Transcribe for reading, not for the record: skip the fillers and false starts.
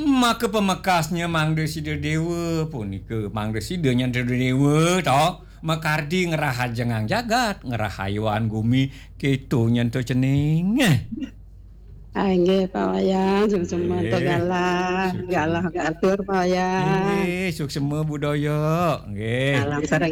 Maka pemekasnya mangda sida dewa punika mangda sidanya dewa toh makardi ngerah jengang jagat ngerah haywan gumi keto nyentuh cening. Nggih Pak Wayang sungsema galah Suk galah atur Pak Wayang. suksema budaya nggih. Salam sareng